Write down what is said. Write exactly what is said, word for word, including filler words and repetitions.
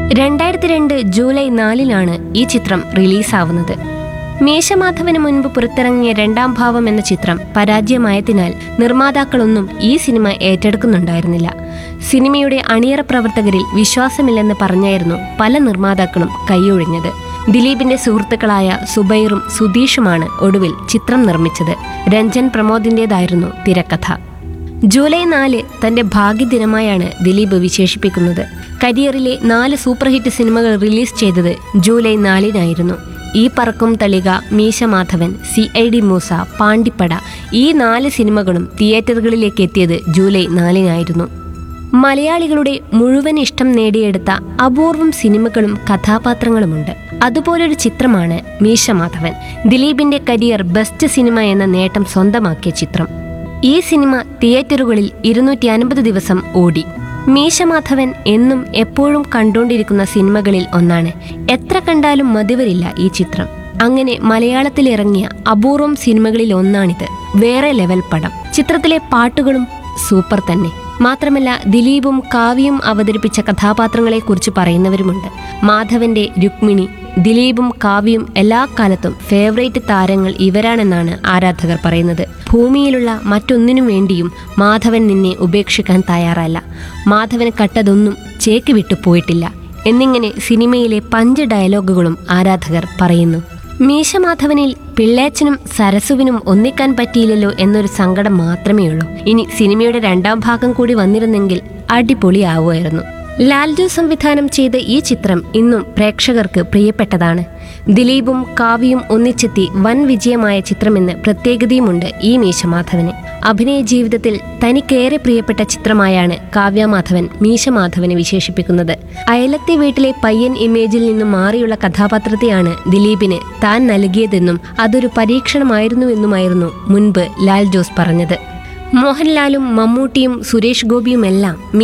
രണ്ടായിരത്തി രണ്ട് ജൂലൈ നാലിനാണ് ഈ ചിത്രം റിലീസാവുന്നത്. മീശമാധവന് മുൻപ് പുറത്തിറങ്ങിയ രണ്ടാം ഭാവം എന്ന ചിത്രം പരാജയമായതിനാൽ നിർമ്മാതാക്കളൊന്നും ഈ സിനിമ ഏറ്റെടുക്കുന്നുണ്ടായിരുന്നില്ല. സിനിമയുടെ അണിയറ പ്രവർത്തകരിൽ വിശ്വാസമില്ലെന്ന് പറഞ്ഞായിരുന്നു പല നിർമ്മാതാക്കളും കൈയൊഴിഞ്ഞത്. ദിലീപിന്റെ സുഹൃത്തുക്കളായ സുബൈറും സുധീഷുമാണ് ഒടുവിൽ ചിത്രം നിർമ്മിച്ചത്. രഞ്ജൻ പ്രമോദിന്റേതായിരുന്നു തിരക്കഥ. ജൂലൈ നാല് തന്റെ ഭാഗ്യദിനമായാണ് ദിലീപ് വിശേഷിപ്പിക്കുന്നത്. കരിയറിലെ നാല് സൂപ്പർ ഹിറ്റ് സിനിമകൾ റിലീസ് ചെയ്തത് ജൂലൈ നാലിനായിരുന്നു. ഈ പറക്കും തളിക, Meesa Madhavan, C I D Musa, പാണ്ടിപ്പട ഈ നാല് സിനിമകളും തിയേറ്ററുകളിലേക്ക് എത്തിയത് ജൂലൈ നാലിനായിരുന്നു. മലയാളികളുടെ മുഴുവൻ ഇഷ്ടം നേടിയെടുത്ത അപൂർവം സിനിമകളും കഥാപാത്രങ്ങളുമുണ്ട്. അതുപോലൊരു ചിത്രമാണ് മീശമാധവൻ. ദിലീപിന്റെ കരിയർ ബെസ്റ്റ് സിനിമ എന്ന നേട്ടം സ്വന്തമാക്കിയ ചിത്രം. ഈ സിനിമ തിയേറ്ററുകളിൽ ഇരുന്നൂറ്റി അൻപത് ദിവസം ഓടി. മീശമാധവൻ എന്നും എപ്പോഴും കണ്ടുകൊണ്ടിരിക്കുന്ന സിനിമകളിൽ ഒന്നാണ്. എത്ര കണ്ടാലും മതിവരില്ല ഈ ചിത്രം. അങ്ങനെ മലയാളത്തിൽ ഇറങ്ങിയ അപൂർവം സിനിമകളിൽ ഒന്നാണിത്. വേറെ ലെവൽ പടം. ചിത്രത്തിലെ പാട്ടുകളും സൂപ്പർ തന്നെ. മാത്രമല്ല ദിലീപും കാവ്യയും അവതരിപ്പിച്ച കഥാപാത്രങ്ങളെക്കുറിച്ച് പറയുന്നവരുമുണ്ട്. മാധവന്റെ രുക്മിണി, ദിലീപും കാവ്യയും എല്ലാ കാലത്തും ഫേവറേറ്റ് താരങ്ങൾ ഇവരാണെന്നാണ് ആരാധകർ പറയുന്നത്. ഭൂമിയിലുള്ള മറ്റൊന്നിനും വേണ്ടിയും മാധവൻ നിന്നെ ഉപേക്ഷിക്കാൻ തയ്യാറല്ല, മാധവൻ കട്ടതൊന്നും ചേക്ക് വിട്ടു പോയിട്ടില്ല എന്നിങ്ങനെ സിനിമയിലെ പഞ്ച് ഡയലോഗുകളും ആരാധകർ പറയുന്നു. മീശമാധവനിൽ പിള്ളേച്ചനും സരസുവിനും ഒന്നിക്കാൻ പറ്റിയില്ലല്ലോ എന്നൊരു സങ്കടം മാത്രമേയുള്ളൂ. ഇനി സിനിമയുടെ രണ്ടാം ഭാഗം കൂടി വന്നിരുന്നെങ്കിൽ അടിപൊളിയാവുമായിരുന്നു. ലാൽജു സംവിധാനം ചെയ്ത ഈ ചിത്രം ഇന്നും പ്രേക്ഷകർക്ക് പ്രിയപ്പെട്ടതാണ്. ദിലീപും കാവ്യയും ഒന്നിച്ചെത്തി വൻ വിജയമായ ചിത്രമെന്ന് പ്രത്യേകതയുമുണ്ട് ഈ മീശമാധവന്. അഭിനയ ജീവിതത്തിൽ തനിക്കേറെ പ്രിയപ്പെട്ട ചിത്രമായാണ് കാവ്യമാധവൻ മീശമാധവനെ വിശേഷിപ്പിക്കുന്നത്. അയലത്തെ വീട്ടിലെ പയ്യൻ ഇമേജിൽ നിന്നും മാറിയുള്ള കഥാപാത്രത്തെയാണ് ദിലീപിന് താൻ നൽകിയതെന്നും അതൊരു പരീക്ഷണമായിരുന്നുവെന്നുമായിരുന്നു മുൻപ് ലാൽ ജോസ് പറഞ്ഞത്. മോഹൻലാലും മമ്മൂട്ടിയും സുരേഷ് ഗോപിയുമെല്ലാം